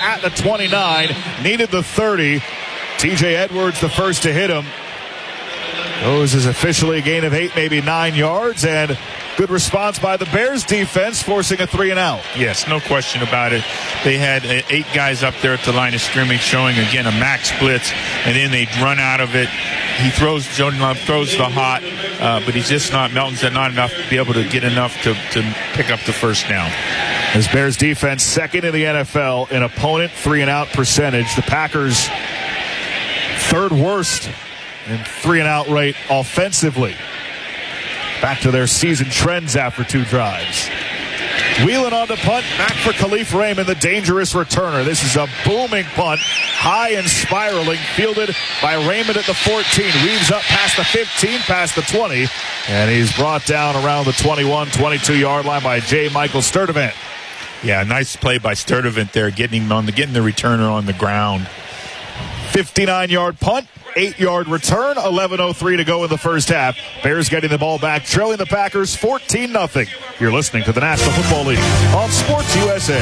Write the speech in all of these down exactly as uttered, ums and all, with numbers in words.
at the twenty-nine. Needed the thirty. T J Edwards the first to hit him. Goes is officially a gain of eight, maybe nine yards, and good response by the Bears defense, forcing a three and out. Yes, no question about it. They had uh, eight guys up there at the line of scrimmage, showing again a max blitz, and then they run out of it. He throws, Jordan Love throws the hot, uh, but he's just not, Melton's not enough to be able to get enough to, to pick up the first down. This Bears defense, second in the N F L in opponent three and out percentage. The Packers, third worst in three and out rate offensively. Back to their season trends after two drives. Wheeling on the punt, back for Khalif Raymond, the dangerous returner. This is a booming punt, high and spiraling, fielded by Raymond at the fourteen. Weaves up past the fifteen, past the twenty, and he's brought down around the twenty-one, twenty-two yard line by J. Michael Sturdivant. Yeah, nice play by Sturdivant there, getting him on the getting the returner on the ground. fifty-nine yard punt, eight yard return, eleven oh three to go in the first half. Bears getting the ball back, trailing the Packers fourteen nothing. You're listening to the National Football League on Sports U S A.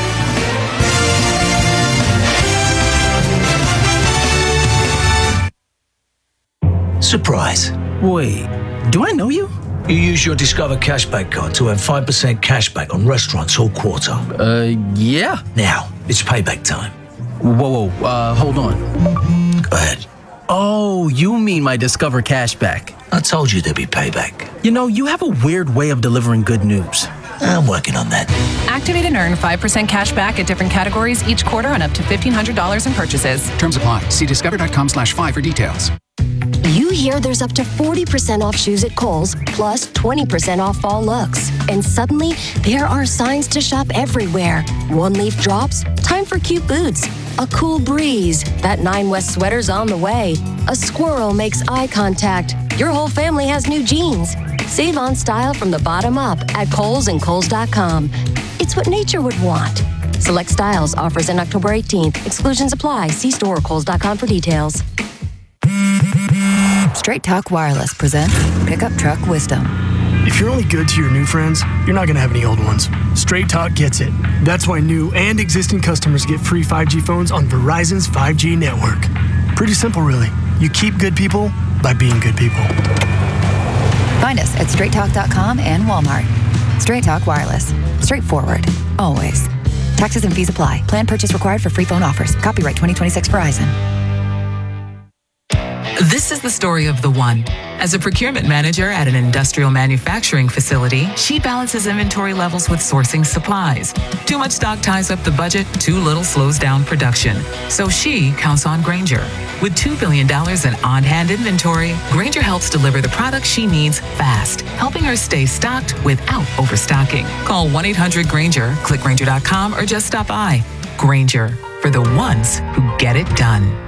Surprise. Wait, do I know you? You use your Discover Cashback card to earn five percent cashback on restaurants all quarter. Uh, yeah. Now, it's payback time. Whoa, whoa, uh, hold on. Go ahead. Oh, you mean my Discover Cashback. I told you there'd be payback. You know, you have a weird way of delivering good news. I'm working on that. Activate and earn five percent cash back at different categories each quarter on up to fifteen hundred dollars in purchases. Terms apply. See discover.com slash five for details. You hear there's up to forty percent off shoes at Kohl's, plus twenty percent off fall looks. And suddenly, there are signs to shop everywhere. One leaf drops, time for cute boots. A cool breeze, that Nine West sweater's on the way. A squirrel makes eye contact. Your whole family has new jeans. Save on style from the bottom up at Kohl's and Kohl's dot com. It's what nature would want. Select styles, offers in October eighteenth. Exclusions apply. See store or Kohl's dot com for details. Straight Talk Wireless presents Pickup Truck Wisdom. If you're only good to your new friends, you're not going to have any old ones. Straight Talk gets it. That's why new and existing customers get free five G phones on Verizon's five G network. Pretty simple, really. You keep good people by being good people. Find us at straight talk dot com and Walmart. Straight Talk Wireless. Straightforward. Always. Taxes and fees apply. Plan purchase required for free phone offers. Copyright twenty twenty-six Verizon. This is the story of the one. As a procurement manager at an industrial manufacturing facility, she balances inventory levels with sourcing supplies. Too much stock ties up the budget, too little slows down production. So she counts on Grainger. With two billion dollars in on-hand inventory, Grainger helps deliver the products she needs fast, helping her stay stocked without overstocking. Call one eight hundred Grainger, click Grainger dot com, or just stop by. Grainger, for the ones who get it done.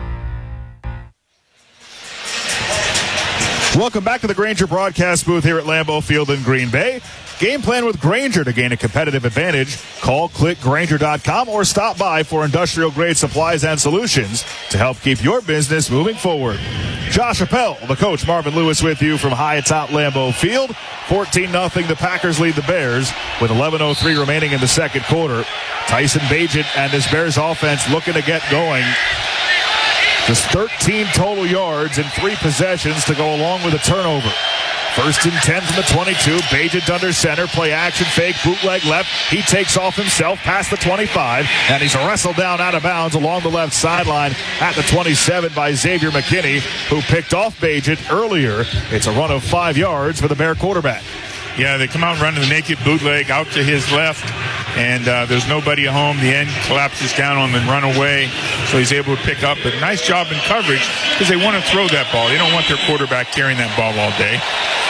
Welcome back to the Grainger broadcast booth here at Lambeau Field in Green Bay. Game plan with Grainger to gain a competitive advantage. Call, click Grainger dot com, or stop by for industrial-grade supplies and solutions to help keep your business moving forward. Josh Appel, the coach, Marvin Lewis with you from high atop Lambeau Field. fourteen nothing, the Packers lead the Bears with eleven oh three remaining in the second quarter. Tyson Bagent and his Bears offense looking to get going. Just thirteen total yards in three possessions to go along with a turnover. First and ten from the twenty-two. Bagent under center. Play action fake. Bootleg left. He takes off himself past the twenty-five. And he's wrestled down out of bounds along the left sideline at the twenty-seven by Xavier McKinney, who picked off Bagent earlier. It's a run of five yards for the Bear quarterback. Yeah, they come out running the naked bootleg out to his left, and uh, there's nobody at home. The end collapses down on the runaway, so he's able to pick up. But nice job in coverage because they want to throw that ball. They don't want their quarterback carrying that ball all day.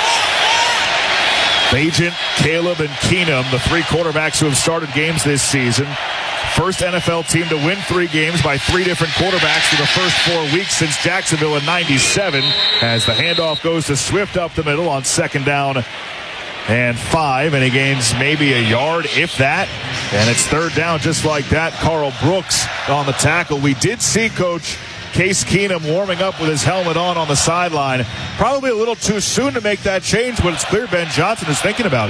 Bagent, Caleb, and Keenum, the three quarterbacks who have started games this season. First N F L team to win three games by three different quarterbacks for the first four weeks since Jacksonville in ninety-seven, as the handoff goes to Swift up the middle on second down and five, and he gains maybe a yard, if that. And it's third down just like that. Carl Brooks on the tackle. We did see Coach Case Keenum warming up with his helmet on on the sideline. Probably a little too soon to make that change, but it's clear Ben Johnson is thinking about it.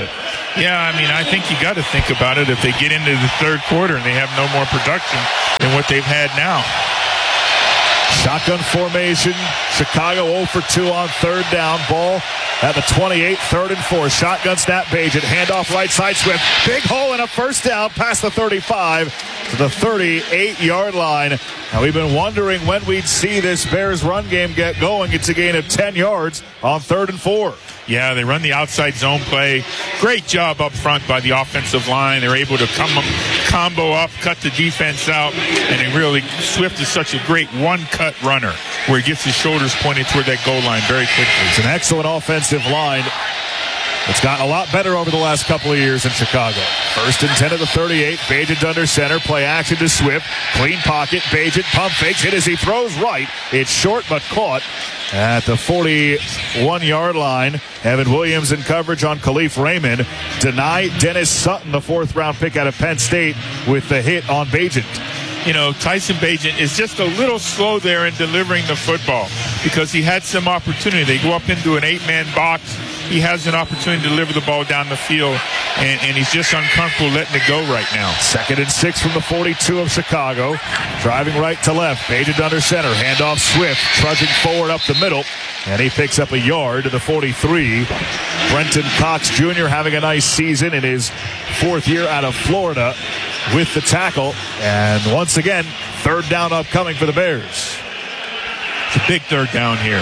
Yeah, I mean, I think you got to think about it if they get into the third quarter and they have no more production than what they've had now. Shotgun formation. Chicago oh for two on third down. Ball at the twenty-eight, third and four. Shotgun snap, Bagent. Handoff right side, Swift. Big hole and a first down past the thirty-five to the thirty-eight-yard line. Now, we've been wondering when we'd see this Bears run game get going. It's a gain of ten yards on third and four. Yeah, they run the outside zone play. Great job up front by the offensive line. They're able to come combo up, cut the defense out, and they really, Swift is such a great one-cut runner where he gets his shoulders pointed toward that goal line very quickly. It's an excellent offensive line. It's gotten a lot better over the last couple of years in Chicago. First and ten at the thirty-eight. Bagent under center. Play action to Swift. Clean pocket. Bagent pump fakes. Hit as he throws right. It's short but caught at the forty-one-yard line. Evan Williams in coverage on Khalif Raymond. Deny Dennis Sutton, the fourth-round pick out of Penn State, with the hit on Bagent. You know, Tyson Bagent is just a little slow there in delivering the football because he had some opportunity. They go up into an eight-man box. He has an opportunity to deliver the ball down the field, and, and he's just uncomfortable letting it go right now. Second and six from the forty-two of Chicago. Driving right to left. Bagent under center. Handoff Swift. Trudging forward up the middle. And he picks up a yard to the forty-three. Brenton Cox Junior having a nice season in his fourth year out of Florida with the tackle. And once again, third down upcoming for the Bears. It's a big third down here.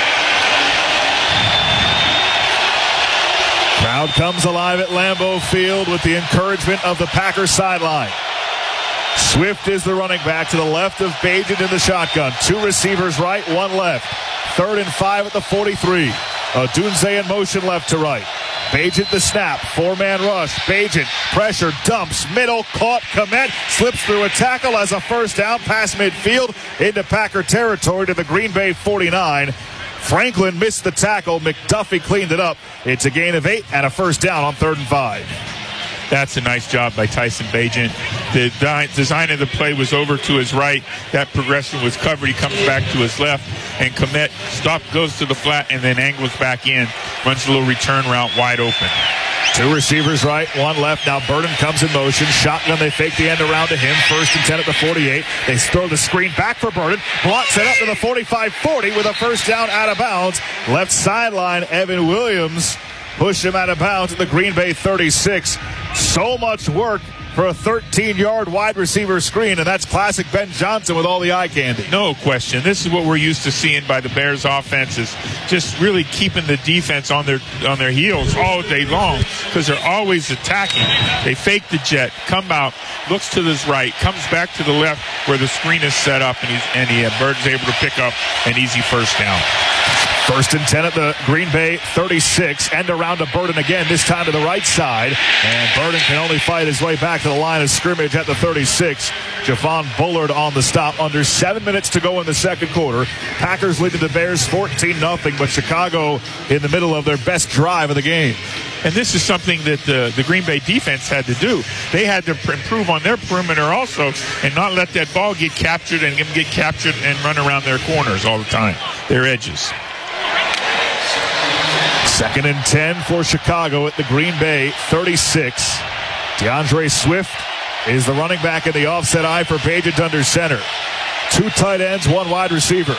Crowd comes alive at Lambeau Field with the encouragement of the Packers sideline. Swift is the running back to the left of Bagent in the shotgun. Two receivers right, one left. Third and five at the forty-three. Odunze in motion left to right. Bagent the snap. Four-man rush. Bagent pressure dumps. Middle caught. Kmet slips through a tackle as a first down past midfield into Packer territory to the Green Bay forty-nine. Franklin missed the tackle. McDuffie cleaned it up. It's a gain of eight and a first down on third and five. That's a nice job by Tyson Bagent. The design of the play was over to his right. That progression was covered. He comes back to his left, and Kmet stop goes to the flat and then angles back in, runs a little return route wide open. Two receivers right, one left. Now Burden comes in motion. Shotgun, they fake the end around to him. First and ten at the forty-eight. They throw the screen back for Burden. Blocks it up to the forty-five forty with a first down out of bounds. Left sideline, Evan Williams pushed him out of bounds at the Green Bay thirty-six. So much work for a thirteen-yard wide receiver screen, and that's classic Ben Johnson with all the eye candy. No question. This is what we're used to seeing by the Bears offenses, just really keeping the defense on their on their heels all day long because they're always attacking. They fake the jet, come out, looks to his right, comes back to the left where the screen is set up, and he's and he, uh, Bird's able to pick up an easy first down. First and ten at the Green Bay thirty-six. End around to Burden again, this time to the right side. And Burden can only fight his way back to the line of scrimmage at the thirty-six. Javon Bullard on the stop. Under seven minutes to go in the second quarter. Packers leading the Bears fourteen nothing, but Chicago in the middle of their best drive of the game. And this is something that the, the Green Bay defense had to do. They had to improve on their perimeter also and not let that ball get captured and get captured and run around their corners all the time, their edges. Second and ten for Chicago at the Green Bay thirty-six. DeAndre Swift is the running back in the offset eye for Bagent under center. Two tight ends, one wide receiver.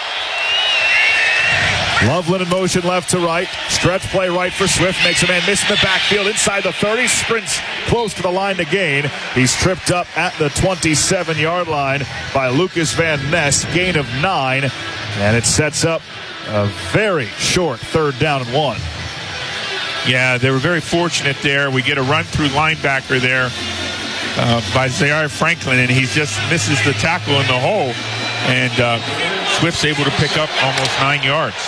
Loveland in motion left to right. Stretch play right for Swift. Makes a man miss in the backfield inside the thirty. Sprints close to the line to gain. He's tripped up at the twenty-seven-yard line by Lucas Van Ness. Gain of nine. And it sets up a very short third down and one. Yeah, they were very fortunate there. We get a run-through linebacker there uh, by Zaire Franklin, and he just misses the tackle in the hole. And uh, Swift's able to pick up almost nine yards.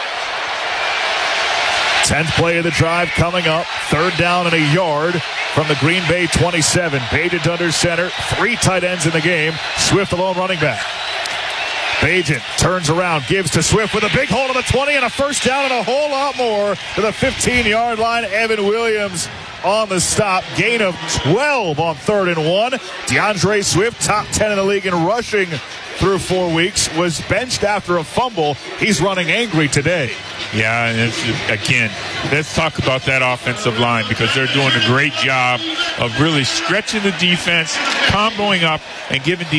Tenth play of the drive coming up. Third down and a yard from the Green Bay twenty-seven. Bagent under center. Three tight ends in the game. Swift alone running back. Bagent turns around, gives to Swift with a big hole to the twenty and a first down and a whole lot more to the fifteen-yard line. Evan Williams on the stop. Gain of twelve on third and one. DeAndre Swift, top ten in the league in rushing through four weeks, was benched after a fumble. He's running angry today. Yeah, and it's, again, let's talk about that offensive line because they're doing a great job of really stretching the defense, comboing up, and giving